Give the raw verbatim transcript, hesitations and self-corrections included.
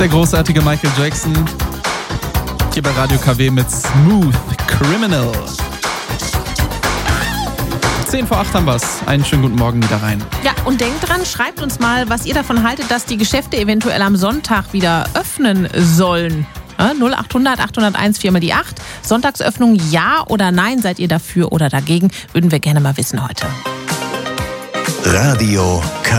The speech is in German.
Der großartige Michael Jackson. Hier bei Radio K W mit Smooth Criminal. zehn vor acht haben wir's. Einen schönen guten Morgen wieder rein. Ja, und denkt dran, schreibt uns mal, was ihr davon haltet, dass die Geschäfte eventuell am Sonntag wieder öffnen sollen. Ja, null acht hundert acht null eins vier mal die acht. Sonntagsöffnung ja oder nein? Seid ihr dafür oder dagegen? Würden wir gerne mal wissen heute. Radio K